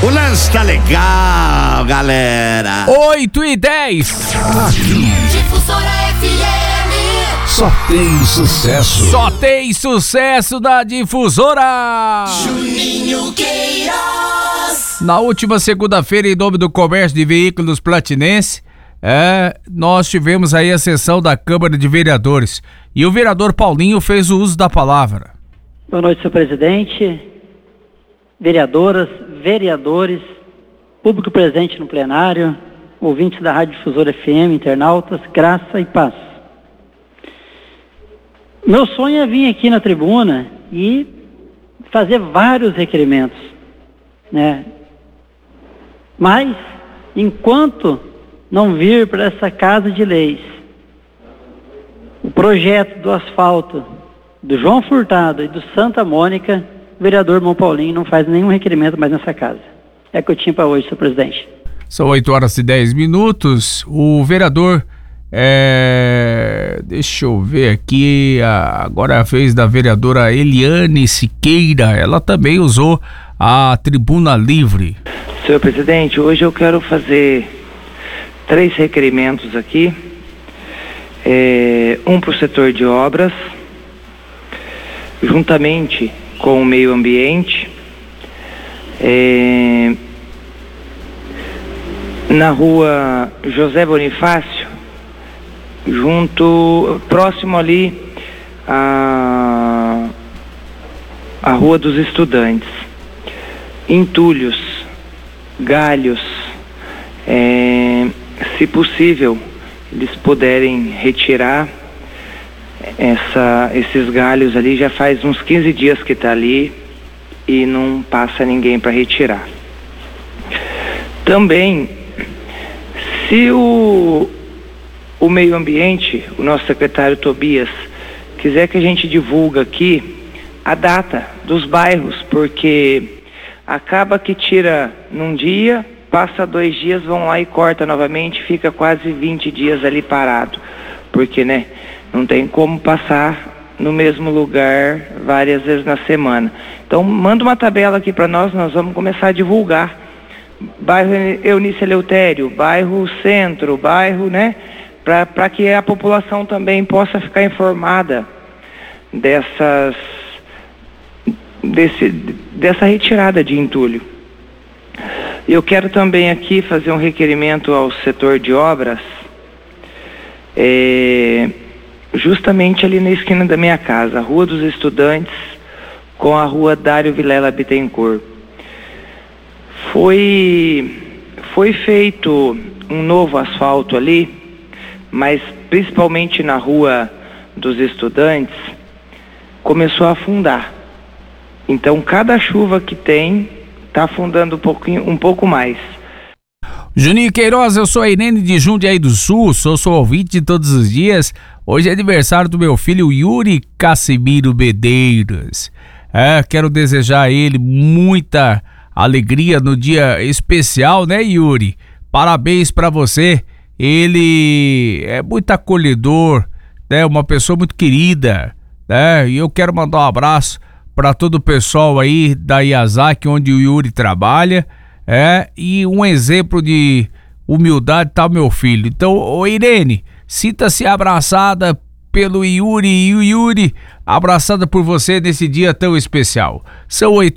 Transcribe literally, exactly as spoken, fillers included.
O lance tá legal, galera. oito e dez. Difusora F M. Só tem sucesso. Só tem sucesso da Difusora. Juninho Queiroz. Na última segunda-feira, em nome do Comércio de Veículos Platinense, é, nós tivemos aí a sessão da Câmara de Vereadores. E o vereador Paulinho fez o uso da palavra. Boa noite, senhor presidente, vereadoras, vereadores, público presente no plenário, ouvintes da Rádio Difusora F M, internautas, graça e paz. Meu sonho é vir aqui na tribuna e fazer vários requerimentos, né? Mas, enquanto não vir para essa casa de leis o projeto do asfalto do João Furtado e do Santa Mônica, o vereador Irmão Paulinho não faz nenhum requerimento mais nessa casa. É o que eu tinha para hoje, senhor presidente. São oito horas e dez minutos. O vereador, é... deixa eu ver aqui, agora a vez da vereadora Eliane Siqueira, ela também usou a tribuna livre. Senhor presidente, hoje eu quero fazer três requerimentos aqui, é, um para o setor de obras, juntamente com o meio ambiente, é, na rua José Bonifácio, junto, próximo ali a, a Rua dos Estudantes, entulhos, galhos, é, se possível, eles puderem retirar essa, esses galhos ali, já faz uns quinze dias que está ali e não passa ninguém para retirar. Também, se o, o meio ambiente, o nosso secretário Tobias, quiser que a gente divulgue aqui a data dos bairros, porque acaba que tira num dia, passa dois dias, vão lá e corta novamente, fica quase vinte dias ali parado, porque, né, não tem como passar no mesmo lugar várias vezes na semana. Então, manda uma tabela aqui para nós, nós vamos começar a divulgar. Bairro Eunice Eleutério, bairro Centro, bairro, né, para que a população também possa ficar informada dessas, desse, dessa retirada de entulho. Eu quero também aqui fazer um requerimento ao setor de obras, é, justamente ali na esquina da minha casa, a Rua dos Estudantes com a Rua Dário Vilela Bittencourt. Foi, foi feito um novo asfalto ali, mas principalmente na Rua dos Estudantes, começou a afundar. Então, cada chuva que tem, está afundando um pouquinho, um pouco mais. Juninho Queiroz, eu sou a Irene de Jundiaí do Sul, sou seu ouvinte de todos os dias. Hoje é aniversário do meu filho Yuri Casimiro Medeiros. É, quero desejar a ele muita alegria no dia especial, né, Yuri? Parabéns pra você. Ele é muito acolhedor, né? Uma pessoa muito querida, né? E eu quero mandar um abraço para todo o pessoal aí da Yazaki, onde o Yuri trabalha, é, e um exemplo de humildade tá o meu filho. Então, ô Irene, sinta-se abraçada pelo Yuri e o Yuri abraçada por você nesse dia tão especial. São oito